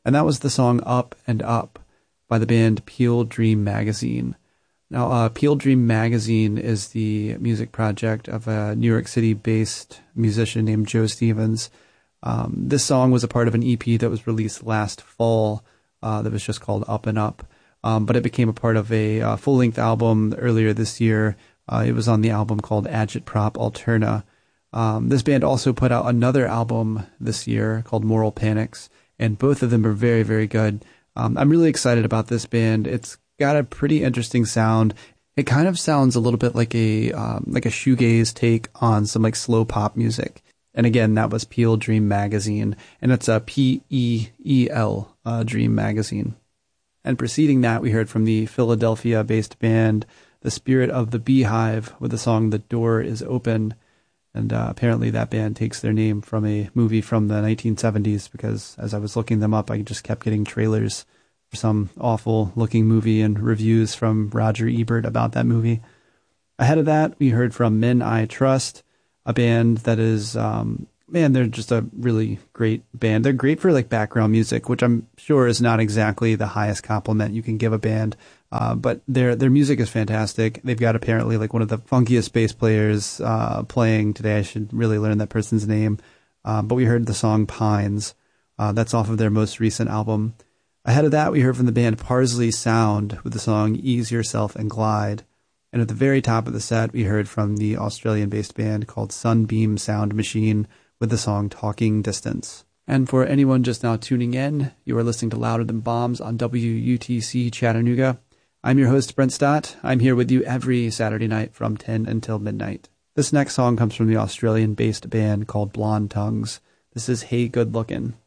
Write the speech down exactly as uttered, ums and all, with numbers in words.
And that was the song Up and Up by the band Peel Dream Magazine. Now, uh, Peel Dream Magazine is the music project of a New York City-based musician named Joe Stevens. Um, this song was a part of an E P that was released last fall uh, that was just called Up and Up. Um, but it became a part of a uh, full-length album earlier this year. Uh, it was on the album called Agitprop Alterna. Um, this band also put out another album this year called Moral Panics, and both of them are very, very good. Um, I'm really excited about this band. It's got a pretty interesting sound. It kind of sounds a little bit like a um, like a shoegaze take on some like slow pop music. And again, that was Peel Dream Magazine, and it's a P E E L uh, Dream Magazine. And preceding that, we heard from the Philadelphia-based band The Spirit of the Beehive with the song The Door is Open. And uh, apparently that band takes their name from a movie from the nineteen seventies, because as I was looking them up, I just kept getting trailers for some awful-looking movie and reviews from Roger Ebert about that movie. Ahead of that, we heard from Men I Trust, a band that is, um, man, they're just a really great band. They're great for like background music, which I'm sure is not exactly the highest compliment you can give a band. Uh, but their their music is fantastic. They've got apparently like one of the funkiest bass players uh, playing today. I should really learn that person's name. Uh, but we heard the song Pines. Uh, that's off of their most recent album. Ahead of that, we heard from the band Parsley Sound with the song Ease Yourself and Glide. And at the very top of the set, we heard from the Australian-based band called Sunbeam Sound Machine with the song Talking Distance. And for anyone just now tuning in, you are listening to Louder Than Bombs on W U T C Chattanooga. I'm your host, Brent Stott. I'm here with you every Saturday night from ten until midnight. This next song comes from the Australian-based band called Blonde Tongues. This is Hey Good Lookin'.